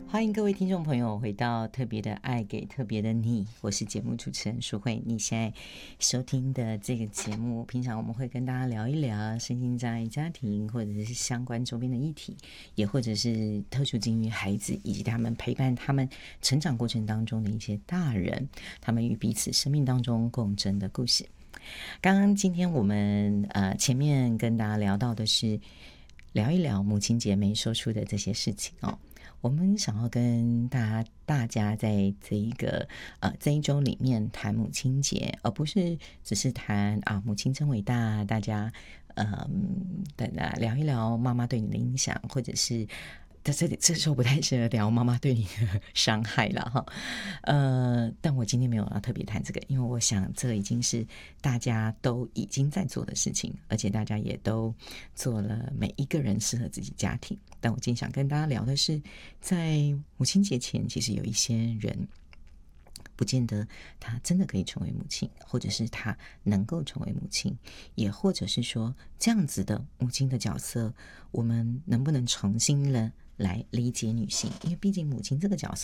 欢迎各位听众朋友回到特别的爱给特别的你，我是节目主持人淑慧。你现在收听的这个节目，平常我们会跟大家聊一聊身心障碍家庭或者是相关周边的议题，也或者是特殊境遇孩子以及他们陪伴他们成长过程当中的一些大人，他们与彼此生命当中共振的故事。今天我们前面跟大家聊到的是聊一聊母亲节没说出的这些事情哦。我们想要跟大家在这一周里面谈母亲节，而不是只是谈母亲真伟大，大家聊一聊妈妈对你的影响，或者是这时候不太适合聊妈妈对你的伤害了哈。但我今天没有要特别谈这个，因为我想这已经是大家都已经在做的事情，而且大家也都做了，每一个人适合自己家庭。但我今天想跟大家聊的是，在母亲节前，其实有一些人不见得她真的可以成为母亲，或者是她能够成为母亲，也或者是说这样子的母亲的角色，我们能不能重新的来理解女性？因为毕竟母亲这个角